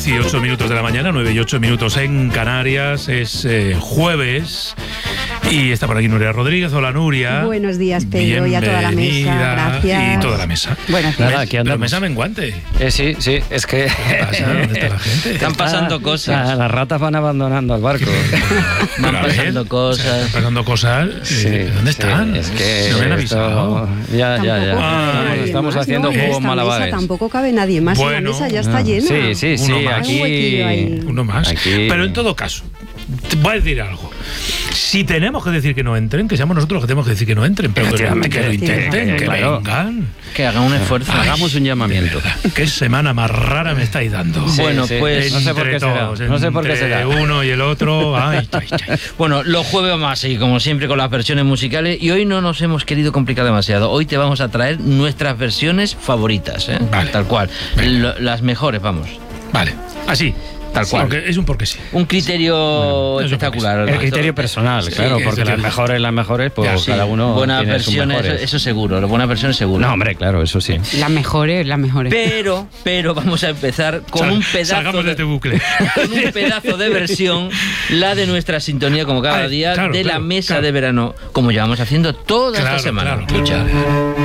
10:08 de la mañana, 9:08 en Canarias. Es jueves y está por aquí Nuria Rodríguez. Hola, Nuria. Buenos días, Pedro, y a toda la mesa. Gracias. Y toda la mesa. Buenas Nada, tardes. aquí andamos. Pero mesa menguante. Sí, es que... ¿Qué pasa? ¿Dónde está la gente? Están pasando cosas. Las ratas van abandonando el barco. Van Pero a ver, pasando cosas. Están pasando cosas. Sí, ¿Dónde están? Es que ¿No me han avisado? Ya. Ay, Estamos más, haciendo ¿no? En juegos esta malabares. mesa tampoco cabe nadie más. Bueno, La mesa ya está llena. Sí, Uno más. Un huequillo ahí. aquí... Uno más. Aquí- Pero en todo caso, te voy a decir algo. Si tenemos que decir que no entren, que seamos nosotros los que tenemos que decir que no entren, pero que lo intenten, que claro. vengan. Que hagan un esfuerzo. Hagamos un llamamiento. De verdad, qué semana más rara me estáis dando. Sí, Bueno, sí. pues, no sé por qué será. todos, No sé por qué entre será. uno y el otro. Ay. Bueno, los jueves vamos a seguir como siempre con las versiones musicales y hoy no nos hemos querido complicar demasiado. Hoy te vamos a traer nuestras versiones favoritas, ¿eh? Vale. Tal cual. Venga. Las mejores, vamos. Vale, así. Tal cual. Porque es un porque sí. Un criterio Bueno, eso espectacular. El criterio personal, Sí, claro, eso porque tiene- las mejores, pues Ya, sí. cada uno Buenas tiene sus versiones, mejores. eso seguro. Las buenas versiones seguro. No, hombre, claro, eso sí. Las mejores. Pero vamos a empezar con un pedazo Salgamos de este bucle. con un pedazo de versión, la de nuestra sintonía como cada Ay, día, claro, de la claro, mesa claro. de verano, como llevamos haciendo toda esta semana. Escucha.